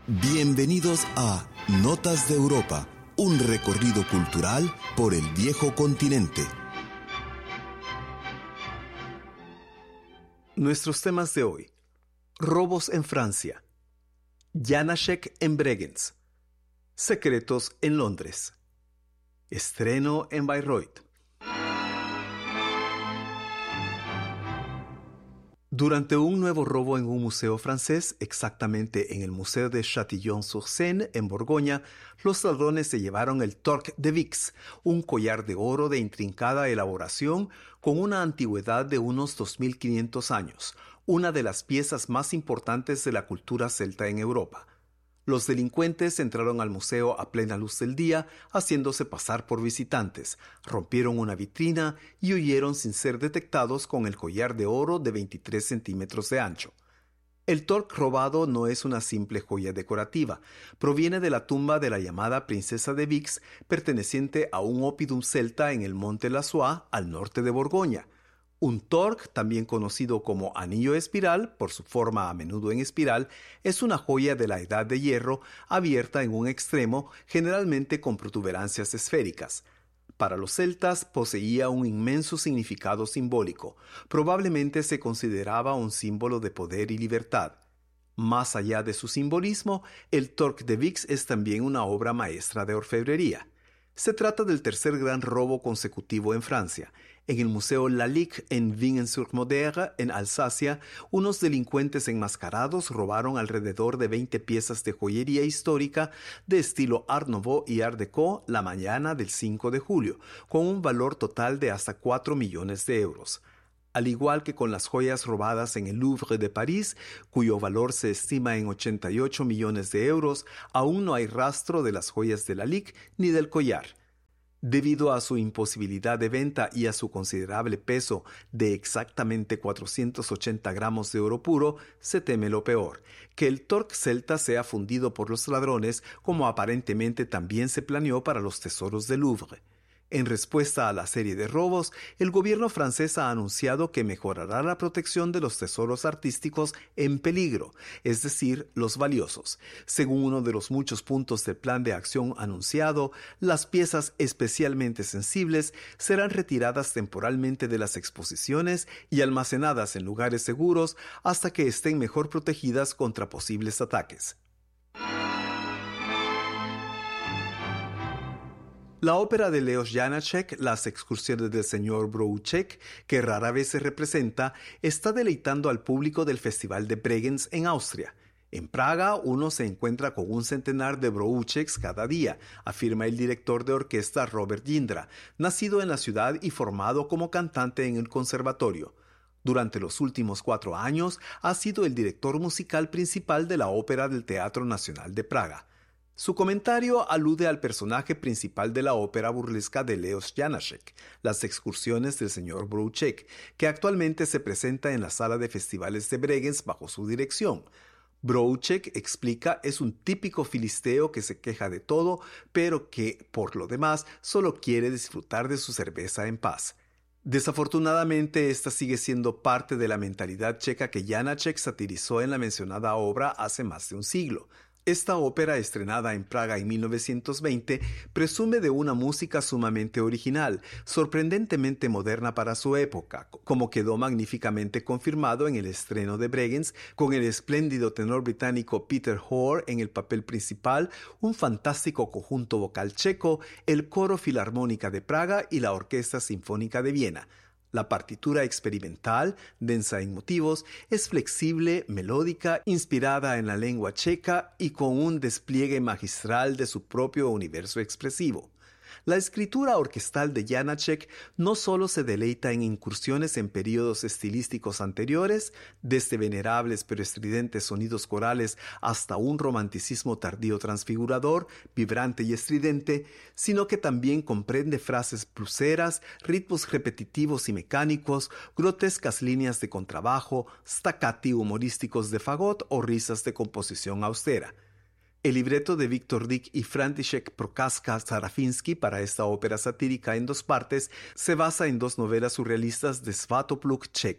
Bienvenidos a Notas de Europa, un recorrido cultural por el viejo continente. Nuestros temas de hoy: robos en Francia, Janáček en Bregenz, secretos en Londres, estreno en Bayreuth. Durante un nuevo robo en un museo francés, exactamente en el Museo de Châtillon-sur-Seine, en Borgoña, los ladrones se llevaron el Torque de Vix, un collar de oro de intrincada elaboración con una antigüedad de unos 2500 años, una de las piezas más importantes de la cultura celta en Europa. Los delincuentes entraron al museo a plena luz del día, haciéndose pasar por visitantes, rompieron una vitrina y huyeron sin ser detectados con el collar de oro de 23 centímetros de ancho. El torque robado no es una simple joya decorativa, proviene de la tumba de la llamada princesa de Vix, perteneciente a un oppidum celta en el monte La Soie, al norte de Borgoña. Un torque, también conocido como anillo espiral, por su forma a menudo en espiral, es una joya de la Edad de Hierro abierta en un extremo, generalmente con protuberancias esféricas. Para los celtas poseía un inmenso significado simbólico. Probablemente se consideraba un símbolo de poder y libertad. Más allá de su simbolismo, el Torque de Vix es también una obra maestra de orfebrería. Se trata del tercer gran robo consecutivo en Francia. En el Museo Lalique en Vingt-sur-Moder, en Alsacia, unos delincuentes enmascarados robaron alrededor de 20 piezas de joyería histórica de estilo Art Nouveau y Art Déco la mañana del 5 de julio, con un valor total de hasta 4 millones de euros. Al igual que con las joyas robadas en el Louvre de París, cuyo valor se estima en 88 millones de euros, aún no hay rastro de las joyas de Lalique ni del collar. Debido a su imposibilidad de venta y a su considerable peso de exactamente 480 gramos de oro puro, se teme lo peor, que el torque celta sea fundido por los ladrones, como aparentemente también se planeó para los tesoros del Louvre. En respuesta a la serie de robos, el gobierno francés ha anunciado que mejorará la protección de los tesoros artísticos en peligro, es decir, los valiosos. Según uno de los muchos puntos del plan de acción anunciado, las piezas especialmente sensibles serán retiradas temporalmente de las exposiciones y almacenadas en lugares seguros hasta que estén mejor protegidas contra posibles ataques. La ópera de Leos Janáček, Las excursiones del señor Brouček, que rara vez se representa, está deleitando al público del Festival de Bregenz en Austria. En Praga uno se encuentra con un centenar de Broučeks cada día, afirma el director de orquesta Robert Jindra, nacido en la ciudad y formado como cantante en el conservatorio. Durante los últimos 4 años ha sido el director musical principal de la Ópera del Teatro Nacional de Praga. Su comentario alude al personaje principal de la ópera burlesca de Leos Janáček, Las excursiones del señor Brouček, que actualmente se presenta en la sala de festivales de Bregenz bajo su dirección. Brouček, explica, es un típico filisteo que se queja de todo, pero que, por lo demás, solo quiere disfrutar de su cerveza en paz. Desafortunadamente, esta sigue siendo parte de la mentalidad checa que Janáček satirizó en la mencionada obra hace más de un siglo. Esta ópera, estrenada en Praga en 1920, presume de una música sumamente original, sorprendentemente moderna para su época, como quedó magníficamente confirmado en el estreno de Bregenz, con el espléndido tenor británico Peter Hoare en el papel principal, un fantástico conjunto vocal checo, el Coro Filarmónica de Praga y la Orquesta Sinfónica de Viena. La partitura experimental, densa en motivos, es flexible, melódica, inspirada en la lengua checa y con un despliegue magistral de su propio universo expresivo. La escritura orquestal de Janáček no solo se deleita en incursiones en períodos estilísticos anteriores, desde venerables pero estridentes sonidos corales hasta un romanticismo tardío transfigurador, vibrante y estridente, sino que también comprende frases bluseras, ritmos repetitivos y mecánicos, grotescas líneas de contrabajo, staccati humorísticos de fagot o risas de composición austera. El libreto de Viktor Dyk y František Prochaska-Sarafinsky para esta ópera satírica en 2 partes se basa en 2 novelas surrealistas de Svatopluk Čech.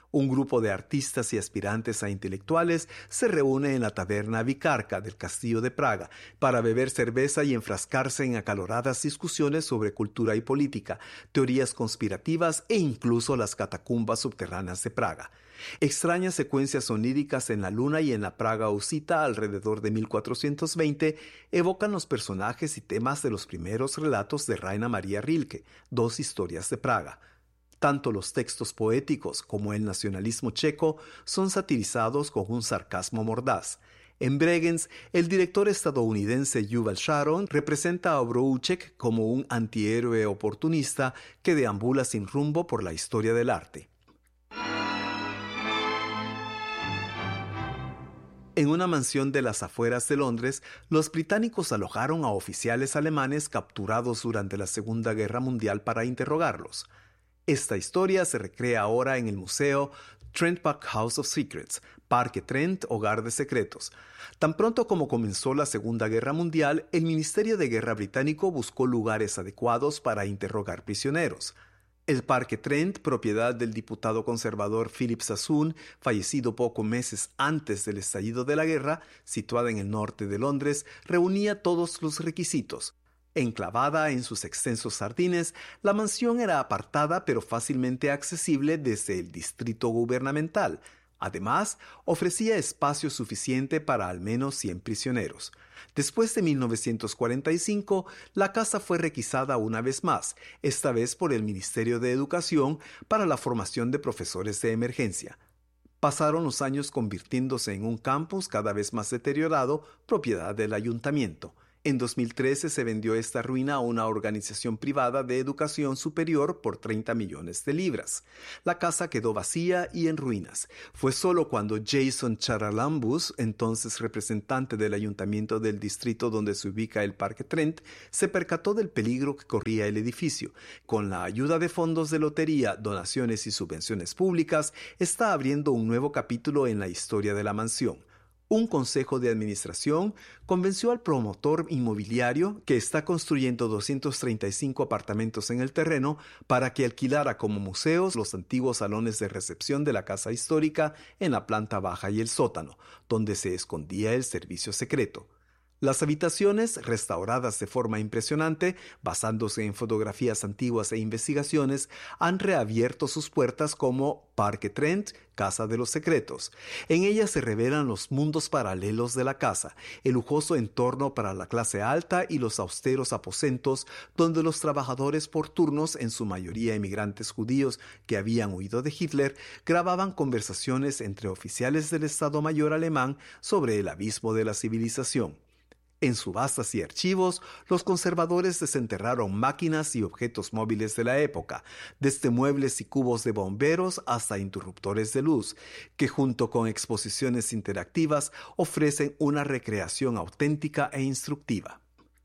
Un grupo de artistas y aspirantes a intelectuales se reúne en la taberna Vikarka del Castillo de Praga para beber cerveza y enfrascarse en acaloradas discusiones sobre cultura y política, teorías conspirativas e incluso las catacumbas subterráneas de Praga. Extrañas secuencias oníricas en la luna y en la Praga hussita alrededor de 1420 evocan los personajes y temas de los primeros relatos de Raina Maria Rilke, Dos historias de Praga. Tanto los textos poéticos como el nacionalismo checo son satirizados con un sarcasmo mordaz. En Bregenz, el director estadounidense Yuval Sharon representa a Obrouček como un antihéroe oportunista que deambula sin rumbo por la historia del arte. En una mansión de las afueras de Londres, los británicos alojaron a oficiales alemanes capturados durante la Segunda Guerra Mundial para interrogarlos. Esta historia se recrea ahora en el museo Trent Park House of Secrets, Parque Trent, Hogar de Secretos. Tan pronto como comenzó la Segunda Guerra Mundial, el Ministerio de Guerra británico buscó lugares adecuados para interrogar prisioneros. El Parque Trent, propiedad del diputado conservador Philip Sassoon, fallecido pocos meses antes del estallido de la guerra, situada en el norte de Londres, reunía todos los requisitos. Enclavada en sus extensos jardines, la mansión era apartada pero fácilmente accesible desde el distrito gubernamental. Además, ofrecía espacio suficiente para al menos 100 prisioneros. Después de 1945, la casa fue requisada una vez más, esta vez por el Ministerio de Educación para la formación de profesores de emergencia. Pasaron los años convirtiéndose en un campus cada vez más deteriorado, propiedad del ayuntamiento. En 2013 se vendió esta ruina a una organización privada de educación superior por 30 millones de libras. La casa quedó vacía y en ruinas. Fue solo cuando Jason Charalambous, entonces representante del ayuntamiento del distrito donde se ubica el Parque Trent, se percató del peligro que corría el edificio. Con la ayuda de fondos de lotería, donaciones y subvenciones públicas, está abriendo un nuevo capítulo en la historia de la mansión. Un consejo de administración convenció al promotor inmobiliario, que está construyendo 235 apartamentos en el terreno, para que alquilara como museos los antiguos salones de recepción de la casa histórica en la planta baja y el sótano, donde se escondía el servicio secreto. Las habitaciones, restauradas de forma impresionante, basándose en fotografías antiguas e investigaciones, han reabierto sus puertas como Parque Trent, Casa de los Secretos. En ellas se revelan los mundos paralelos de la casa, el lujoso entorno para la clase alta y los austeros aposentos donde los trabajadores por turnos, en su mayoría emigrantes judíos que habían huido de Hitler, grababan conversaciones entre oficiales del Estado Mayor alemán sobre el abismo de la civilización. En subastas y archivos, los conservadores desenterraron máquinas y objetos móviles de la época, desde muebles y cubos de bomberos hasta interruptores de luz, que junto con exposiciones interactivas ofrecen una recreación auténtica e instructiva.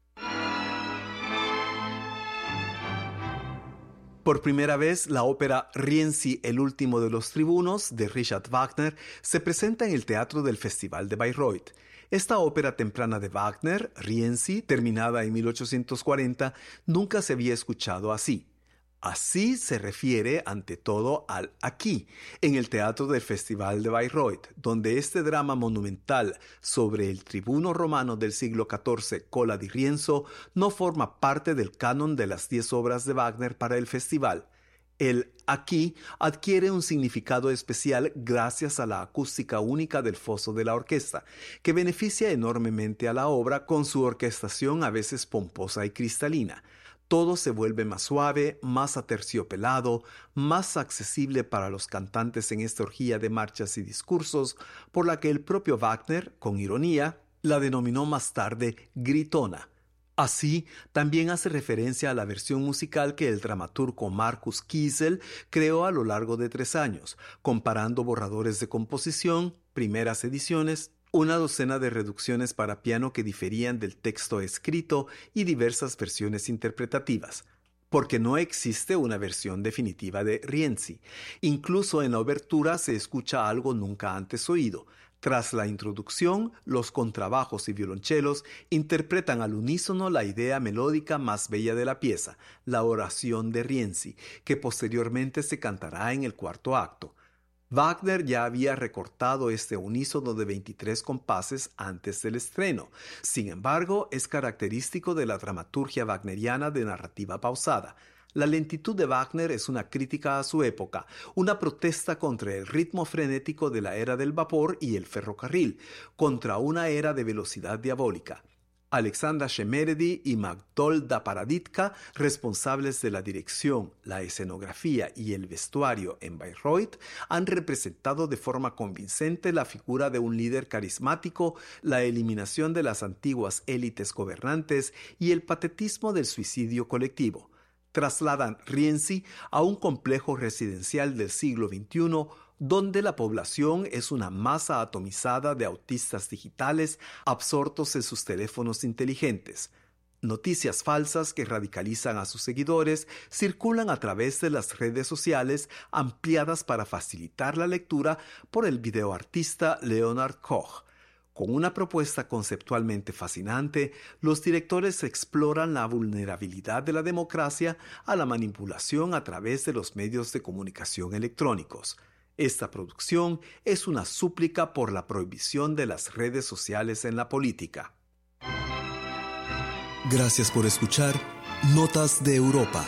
Por primera vez, la ópera Rienzi, el último de los tribunos, de Richard Wagner, se presenta en el Teatro del Festival de Bayreuth. Esta ópera temprana de Wagner, Rienzi, terminada en 1840, nunca se había escuchado así. Así se refiere, ante todo, al aquí, en el Teatro del Festival de Bayreuth, donde este drama monumental sobre el tribuno romano del siglo XIV, Cola di Rienzo, no forma parte del canon de las 10 obras de Wagner para el festival. El aquí adquiere un significado especial gracias a la acústica única del foso de la orquesta, que beneficia enormemente a la obra con su orquestación a veces pomposa y cristalina. Todo se vuelve más suave, más aterciopelado, más accesible para los cantantes en esta orgía de marchas y discursos, por la que el propio Wagner, con ironía, la denominó más tarde gritona. Así, también hace referencia a la versión musical que el dramaturgo Markus Kiesel creó a lo largo de 3 años, comparando borradores de composición, primeras ediciones, una docena de reducciones para piano que diferían del texto escrito y diversas versiones interpretativas. Porque no existe una versión definitiva de Rienzi. Incluso en la obertura se escucha algo nunca antes oído. Tras la introducción, los contrabajos y violonchelos interpretan al unísono la idea melódica más bella de la pieza, la oración de Rienzi, que posteriormente se cantará en el 4º acto. Wagner ya había recortado este unísono de 23 compases antes del estreno. Sin embargo, es característico de la dramaturgia wagneriana de narrativa pausada. La lentitud de Wagner es una crítica a su época, una protesta contra el ritmo frenético de la era del vapor y el ferrocarril, contra una era de velocidad diabólica. Alexandra Shemeredy y Magdolda Paraditka, responsables de la dirección, la escenografía y el vestuario en Bayreuth, han representado de forma convincente la figura de un líder carismático, la eliminación de las antiguas élites gobernantes y el patetismo del suicidio colectivo. Trasladan Rienzi a un complejo residencial del siglo XXI donde la población es una masa atomizada de autistas digitales absortos en sus teléfonos inteligentes. Noticias falsas que radicalizan a sus seguidores circulan a través de las redes sociales ampliadas para facilitar la lectura por el videoartista Leonard Koch. Con una propuesta conceptualmente fascinante, los directores exploran la vulnerabilidad de la democracia a la manipulación a través de los medios de comunicación electrónicos. Esta producción es una súplica por la prohibición de las redes sociales en la política. Gracias por escuchar Notas de Europa.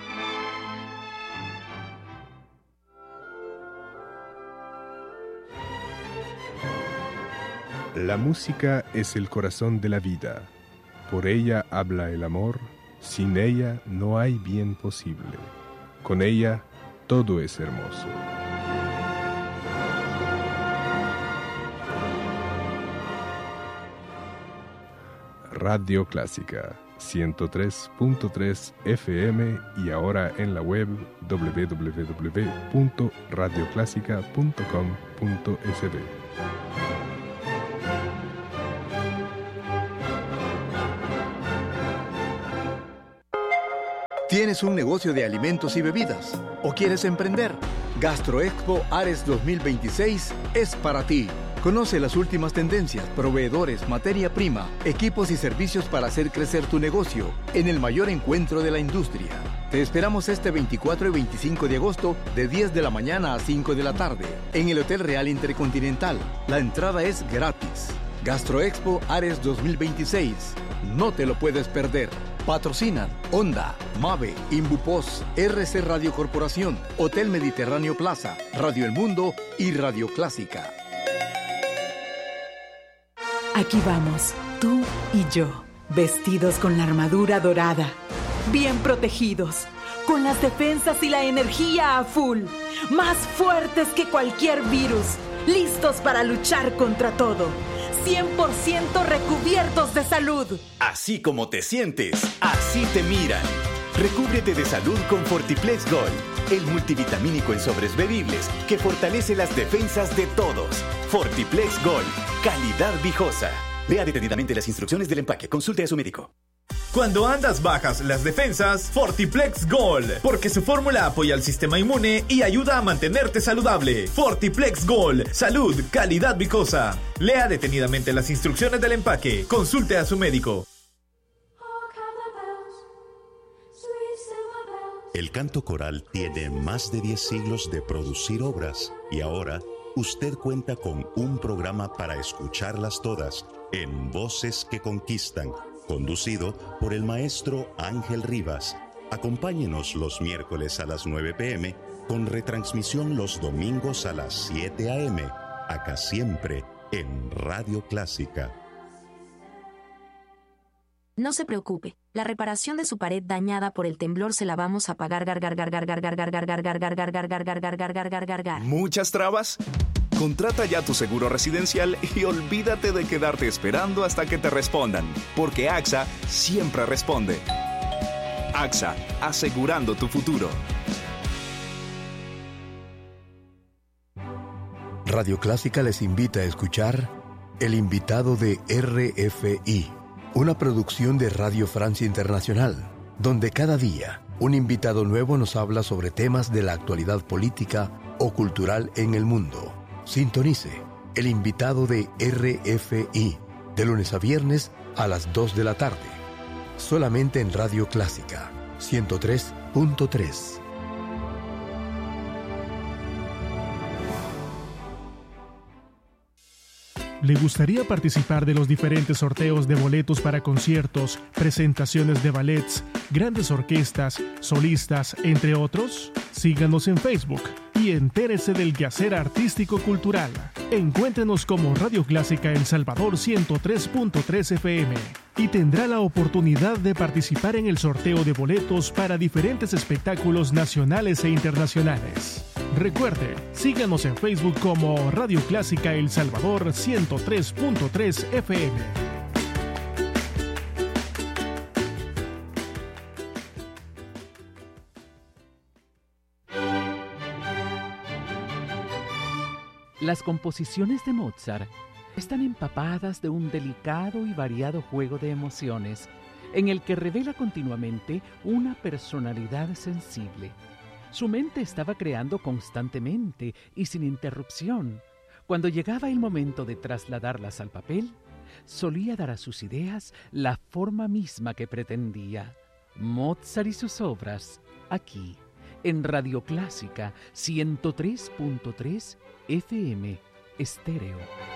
La música es el corazón de la vida. Por ella habla el amor. Sin ella no hay bien posible. Con ella todo es hermoso. Radio Clásica 103.3 FM y ahora en la web www.radioclásica.com.sb. ¿Tienes un negocio de alimentos y bebidas o quieres emprender? GastroExpo Ares 2026 es para ti. Conoce las últimas tendencias, proveedores, materia prima, equipos y servicios para hacer crecer tu negocio en el mayor encuentro de la industria. Te esperamos este 24 y 25 de agosto de 10 de la mañana a 5 de la tarde en el Hotel Real Intercontinental. La entrada es gratis. GastroExpo Ares 2026. No te lo puedes perder. Patrocinan Honda, Mave, Imbupos, RC Radio Corporación, Hotel Mediterráneo Plaza, Radio El Mundo y Radio Clásica. Aquí vamos, tú y yo, vestidos con la armadura dorada, bien protegidos, con las defensas y la energía a full, más fuertes que cualquier virus, listos para luchar contra todo, 100% recubiertos de salud. Así como te sientes, así te miran. Recúbrete de salud con Fortiplex Gold, el multivitamínico en sobres bebibles que fortalece las defensas de todos. Fortiplex Gold, calidad viejosa. Lea detenidamente las instrucciones del empaque. Consulte a su médico. Cuando andas bajas las defensas, Fortiplex Gold, porque su fórmula apoya al sistema inmune y ayuda a mantenerte saludable. Fortiplex Gold, salud, calidad viejosa. Lea detenidamente las instrucciones del empaque. Consulte a su médico. El canto coral tiene más de 10 siglos de producir obras y ahora usted cuenta con un programa para escucharlas todas en Voces que Conquistan, conducido por el maestro Ángel Rivas. Acompáñenos los miércoles a las 9 p.m. con retransmisión los domingos a las 7 a.m. Acá siempre en Radio Clásica. No se preocupe, la reparación de su pared dañada por el temblor se la vamos a pagar. ¿Muchas trabas? Contrata ya tu seguro residencial y olvídate de quedarte esperando hasta que te respondan, porque AXA siempre responde. AXA, asegurando tu futuro. Radio Clásica les invita a escuchar El invitado de RFI, una producción de Radio Francia Internacional, donde cada día un invitado nuevo nos habla sobre temas de la actualidad política o cultural en el mundo. Sintonice El invitado de RFI, de lunes a viernes a las 2 de la tarde, solamente en Radio Clásica 103.3. ¿Le gustaría participar de los diferentes sorteos de boletos para conciertos, presentaciones de ballets, grandes orquestas, solistas, entre otros? Síganos en Facebook y entérese del quehacer artístico-cultural. Encuéntrenos como Radio Clásica El Salvador 103.3 FM y tendrá la oportunidad de participar en el sorteo de boletos para diferentes espectáculos nacionales e internacionales. Recuerde, síganos en Facebook como Radio Clásica El Salvador 103.3 FM. Las composiciones de Mozart están empapadas de un delicado y variado juego de emociones en el que revela continuamente una personalidad sensible. Su mente estaba creando constantemente y sin interrupción. Cuando llegaba el momento de trasladarlas al papel, solía dar a sus ideas la forma misma que pretendía. Mozart y sus obras, aquí, en Radio Clásica 103.3 FM Estéreo.